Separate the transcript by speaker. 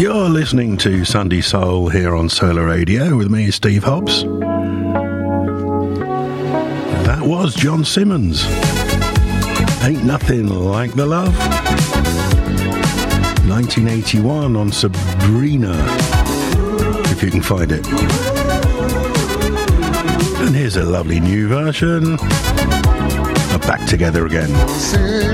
Speaker 1: You're listening to Sunday Soul here on Solar Radio with me, Steve Hobbs. That was John Simmons. Ain't Nothing Like the Love. 1981 on Sabrina, if you can find it. And here's a lovely new version of Back Together Again.